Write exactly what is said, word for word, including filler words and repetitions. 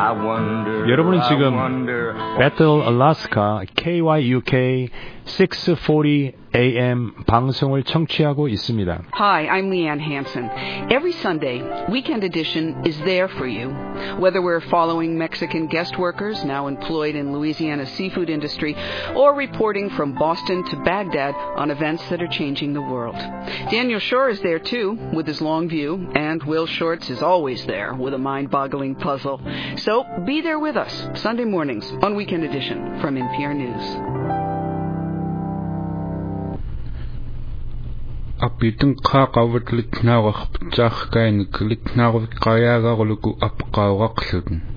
여러분은 지금 Bethel, Alaska 케이와이유케이 육백사십 에이엠 방송을 청취하고 있습니다. Hi, I'm Leanne Hansen. Every Sunday, Weekend Edition is there for you. Whether we're following Mexican guest workers now employed in Louisiana's seafood industry or reporting from Boston to Baghdad on events that are changing the world. Daniel Shore is there too with his long view, and Will Shortz is always there with a mind-boggling puzzle. So be there with us Sunday mornings on Weekend Edition from N P R News. Apitun qaqawat litnaaqaq pitsaaqkain litnaaqut qayaagaquluku apqaawaqlutun